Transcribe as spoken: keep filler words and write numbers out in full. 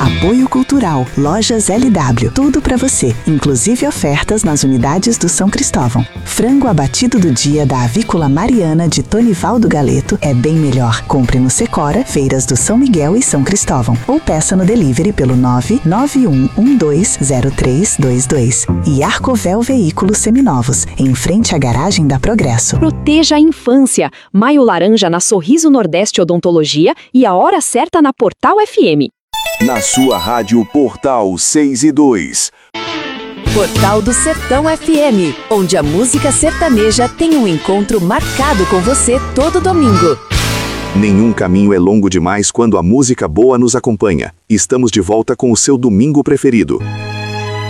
Apoio Cultural, Lojas L W, tudo pra você, inclusive ofertas nas unidades do São Cristóvão. Frango abatido do dia da Avícola Mariana de Tonivaldo Galeto é bem melhor. Compre no Secora, Feiras do São Miguel e São Cristóvão. Ou peça no delivery pelo nove nove um um dois zero três dois dois. E Arcovel Veículos Seminovos, em frente à garagem da Progresso. Proteja a infância. Maio Laranja na Sorriso Nordeste Odontologia e a hora certa na Portal F M. Na sua rádio Portal seis e dois. Portal do Sertão F M, onde a música sertaneja tem um encontro marcado com você todo domingo. Nenhum caminho é longo demais quando a música boa nos acompanha. Estamos de volta com o seu domingo preferido.